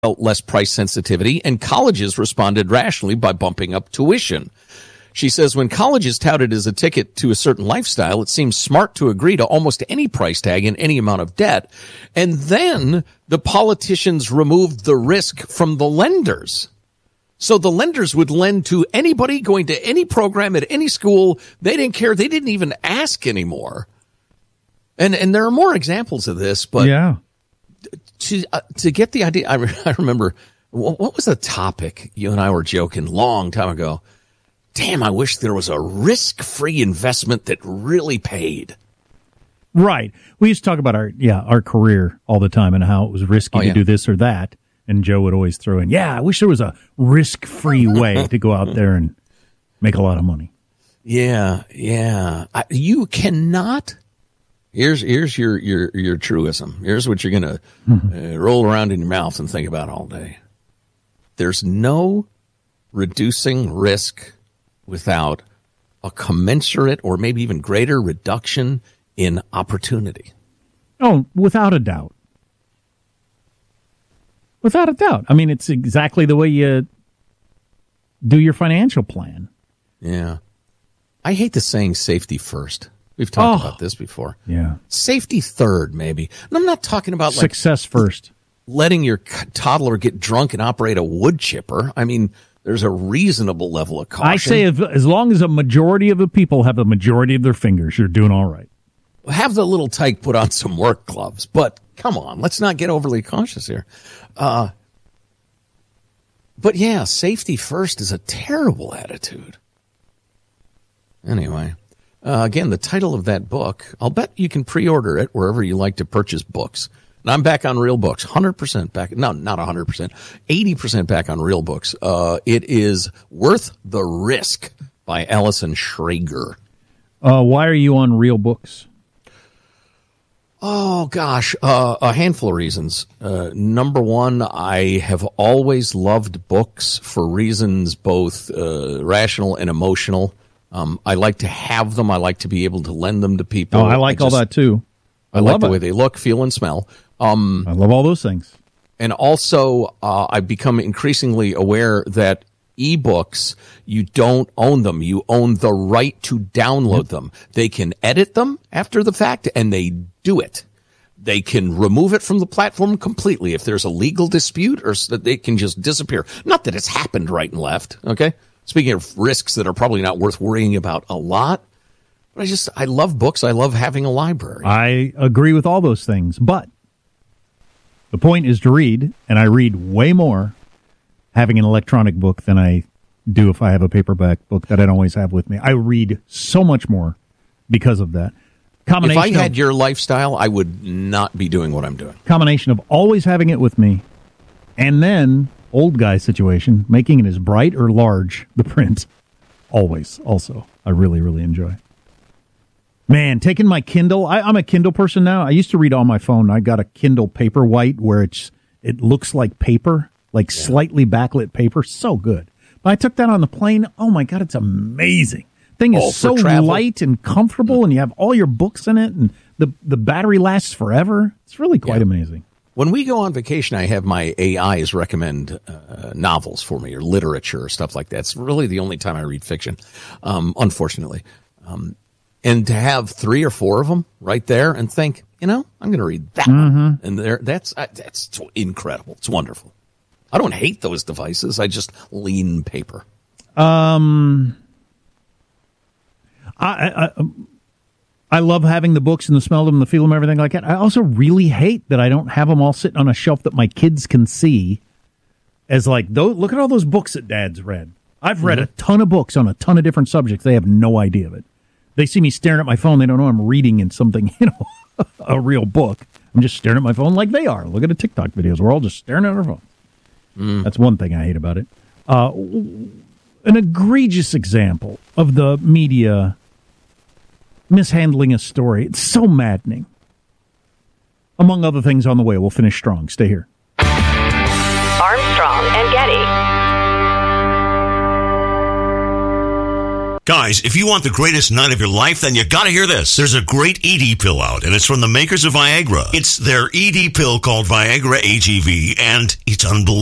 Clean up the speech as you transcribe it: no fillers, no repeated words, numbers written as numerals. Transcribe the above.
less price sensitivity, and colleges responded rationally by bumping up tuition. She says when college is touted as a ticket to a certain lifestyle, it seems smart to agree to almost any price tag and any amount of debt. And then the politicians removed the risk from the lenders. So the lenders would lend to anybody going to any program at any school. They didn't care. They didn't even ask anymore. And there are more examples of this, but yeah. To get the idea, I remember, what was the topic? You and I were joking long time ago. Damn, I wish there was a risk-free investment that really paid. Right. We used to talk about our career all the time and how it was risky to do this or that. And Joe would always throw in, I wish there was a risk-free way to go out there and make a lot of money. Yeah. You cannot. Here's your truism. Here's what you're going to roll around in your mouth and think about all day. There's no reducing risk without a commensurate or maybe even greater reduction in opportunity. Oh, without a doubt. Without a doubt. I mean, it's exactly the way you do your financial plan. Yeah. I hate the saying safety first. We've talked about this before. Yeah. Safety third, maybe. And I'm not talking about success first. Letting your toddler get drunk and operate a wood chipper. I mean, there's a reasonable level of caution. I say as long as a majority of the people have the majority of their fingers, you're doing all right. Have the little tyke put on some work gloves. But come on, let's not get overly cautious here. But yeah, safety first is a terrible attitude. Anyway. Again, the title of that book, I'll bet you can pre-order it wherever you like to purchase books. And I'm back on real books, 100% back. No, not 100%, 80% back on real books. It is Worth the Risk by Allison Schrager. Why are you on real books? Oh, gosh, a handful of reasons. Number one, I have always loved books for reasons both rational and emotional. I like to have them. I like to be able to lend them to people. Oh, I like all that too. I like the way they look, feel, and smell. I love all those things. And also, I've become increasingly aware that ebooks, you don't own them. You own the right to download them. They can edit them after the fact, and they do it. They can remove it from the platform completely if there's a legal dispute, or so that they can just disappear. Not that it's happened right and left, okay? Speaking of risks that are probably not worth worrying about a lot, but I love books. I love having a library. I agree with all those things, but the point is to read, and I read way more having an electronic book than I do if I have a paperback book that I don't always have with me. I read so much more because of that. If I had your lifestyle, I would not be doing what I'm doing. Combination of always having it with me, and then old guy situation, making it as bright or large, the print, always, also, I really, really enjoy. Man, taking my Kindle, I'm a Kindle person now. I used to read on my phone. I got a Kindle Paperwhite where it looks like paper, slightly backlit paper. So good. But I took that on the plane. Oh, my God, it's amazing. Thing is so light and comfortable, and you have all your books in it, and the battery lasts forever. It's really quite amazing. When we go on vacation, I have my AIs recommend novels for me or literature or stuff like that. It's really the only time I read fiction, unfortunately. And to have 3 or 4 of them right there and think, I'm going to read that one. And that's incredible. It's wonderful. I don't hate those devices. I just lean paper. I love having the books and the smell of them, the feel of them, everything like that. I also really hate that I don't have them all sitting on a shelf that my kids can see as look at all those books that Dad's read. I've read a ton of books on a ton of different subjects. They have no idea of it. They see me staring at my phone. They don't know I'm reading in something, a real book. I'm just staring at my phone like they are. Look at the TikTok videos. We're all just staring at our phones. That's one thing I hate about it. An egregious example of the media mishandling a story. It's so maddening. Among other things on the way. We'll finish strong. Stay here. Armstrong and Getty. Guys, if you want the greatest night of your life, then you gotta hear this. There's a great ED pill out, and it's from the makers of Viagra. It's their ED pill called Viagra AGV, and it's unbelievable.